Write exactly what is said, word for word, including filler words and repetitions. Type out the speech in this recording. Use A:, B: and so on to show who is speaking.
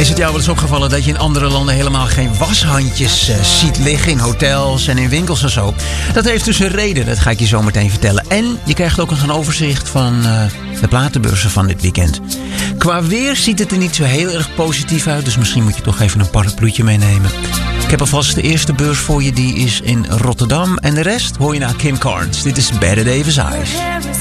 A: Is het jou wel eens opgevallen dat je in andere landen helemaal geen washandjes uh, ziet liggen in hotels en in winkels en zo? Dat heeft dus een reden, dat ga ik je zo meteen vertellen. En je krijgt ook nog een overzicht van uh, de platenbeurzen van dit weekend. Qua weer ziet het er niet zo heel erg positief uit, dus misschien moet je toch even een parapluutje meenemen. Ik heb alvast de eerste beurs voor je, die is in Rotterdam. En de rest hoor je naar Kim Carnes. Dit is Better Davis Eyes.